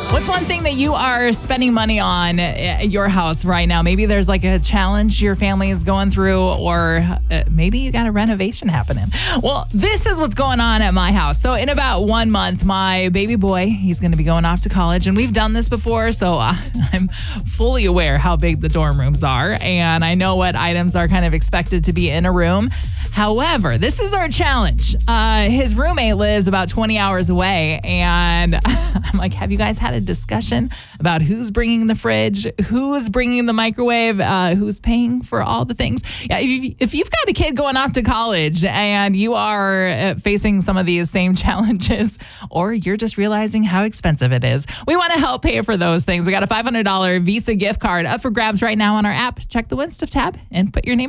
What's one thing that you are spending money on at your house right now? Maybe there's like a challenge your family is going through, or maybe you got a renovation happening. Well, this is what's going on at my house. So in about 1 month, my baby boy, he's going to be going off to college, and we've done this before, so I'm fully aware how big the dorm rooms are, and I know what items are kind of expected to be in a room. However, this is our challenge. His roommate lives about 20 hours away, and I'm like, have you guys had a discussion about who's bringing the fridge, who's bringing the microwave, who's paying for all the things? Yeah, if you've got a kid going off to college and you are facing some of these same challenges, or you're just realizing how expensive it is, we want to help pay for those things. We got a $500 Visa gift card up for grabs right now on our app. Check the Win Stuff tab and put your name